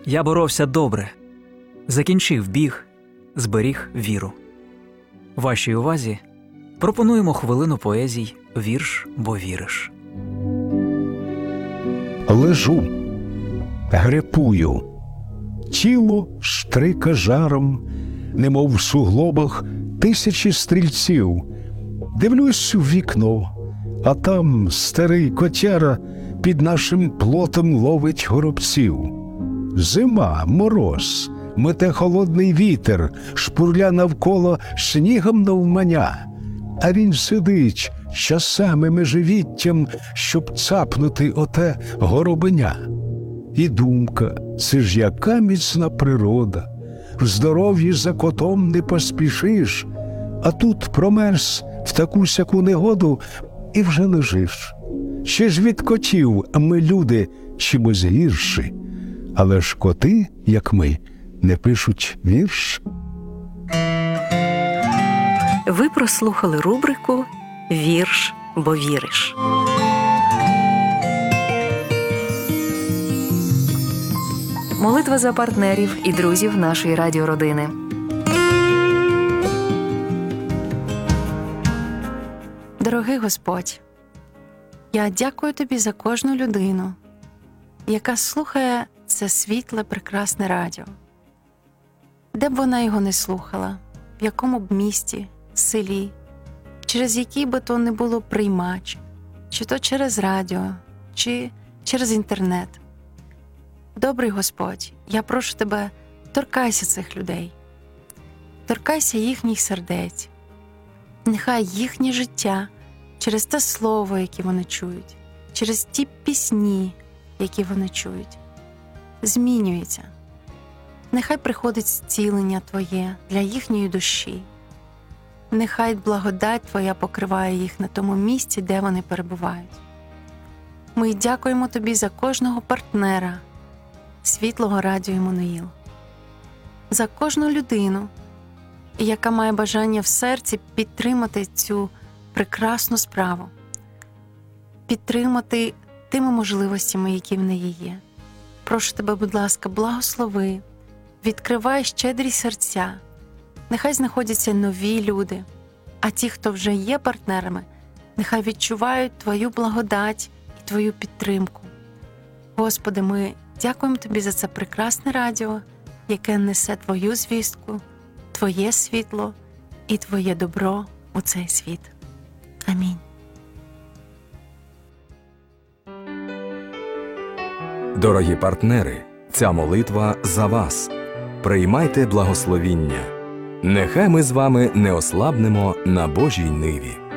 Я боровся добре, закінчив біг, зберіг віру. Вашій увазі пропонуємо хвилину поезій «Вірш, бо віриш». Лежу, грепую, тіло штрика жаром, немов в суглобах тисячі стрільців. Дивлюсь у вікно, а там старий котяра під нашим плотом ловить горобців. Зима, мороз, мете холодний вітер, шпурля навколо снігом навмання. А він сидить часами межевіттям, щоб цапнути оте горобеня. І думка, це ж яка міцна природа, в здоров'ї за котом не поспішиш, а тут промерз в таку-сяку негоду і вже лежиш. Ще ж від котів ми, люди, чимось гірші, але ж коти, як ми, не пишуть вірш. Ви прослухали рубрику «Вірш, бо віриш». Молитва за партнерів і друзів нашої радіородини. Дорогий Господь, я дякую Тобі за кожну людину, яка слухає це світле, прекрасне радіо. Де б вона його не слухала, в якому б місті, селі, через який би то не було приймач, чи то через радіо, чи через інтернет. Добрий Господь, я прошу Тебе, торкайся цих людей, торкайся їхніх сердець. Нехай їхнє життя через те слово, яке вони чують, через ті пісні, які вони чують, змінюється. Нехай приходить зцілення Твоє для їхньої душі. Нехай благодать Твоя покриває їх на тому місці, де вони перебувають. Ми дякуємо Тобі за кожного партнера Світлого Радіо Іммануїл, за кожну людину, яка має бажання в серці підтримати цю прекрасну справу, підтримати тими можливостями, які в неї є. Прошу Тебе, будь ласка, благослови, відкривай щедрі серця. Нехай знаходяться нові люди, а ті, хто вже є партнерами, нехай відчувають Твою благодать і Твою підтримку. Господи, ми дякуємо Тобі за це прекрасне радіо, яке несе Твою звістку, Твоє світло і Твоє добро у цей світ. Амінь. Дорогі партнери, ця молитва за вас. Приймайте благословіння. Нехай ми з вами не ослабнемо на Божій ниві.